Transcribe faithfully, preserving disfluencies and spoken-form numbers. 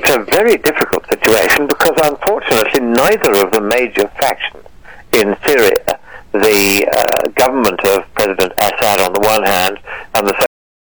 it's a very difficult situation because, unfortunately, neither of the major factions in Syria, the uh, government of President Assad on the one hand